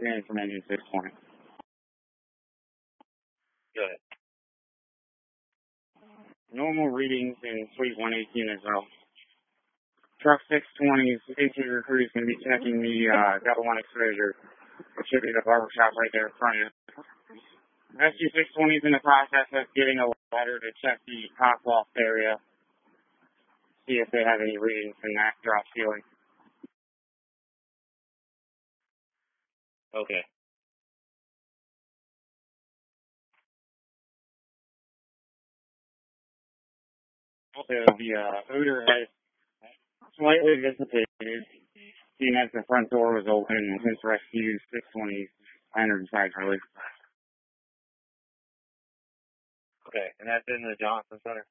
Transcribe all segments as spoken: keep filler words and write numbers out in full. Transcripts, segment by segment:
in from engine six twenty. Go ahead. Normal readings in suite one eighteen as well. Truck six twenty's interior crew is going to be checking the uh, double one exposure. It should be the barber shop right there in front of it. Rescue six twenty is in the process of getting a letter to check the top loft area, see if they have any readings from that drop ceiling. Okay. Also, the uh, odor has slightly dissipated, seeing as the front door was open since Rescue six twenty entered inside early. Okay, and that's in the Johnson Center?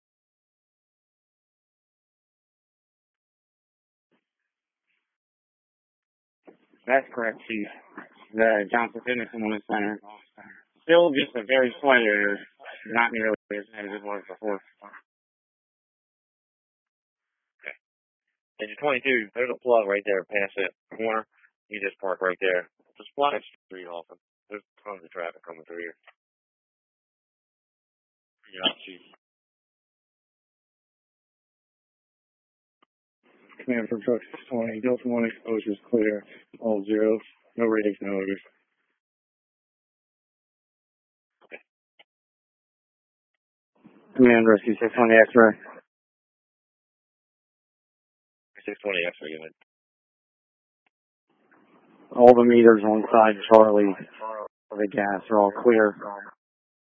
That's correct, Chief. The Johnson Fitness and Wellness Center. Still just a very slight odor, not nearly as bad as it was before. Engine twenty-two, there's a plug right there past that corner. You just park right there. Just block the street off. There's tons of traffic coming through here. Yeah, Chief. Command from truck six twenty, Delta one exposure is clear. All zeros. No ratings, no odors. Okay. Command Rescue six twenty X-ray. six twenty X-ray unit. All the meters on side Charlie for the gas are all clear.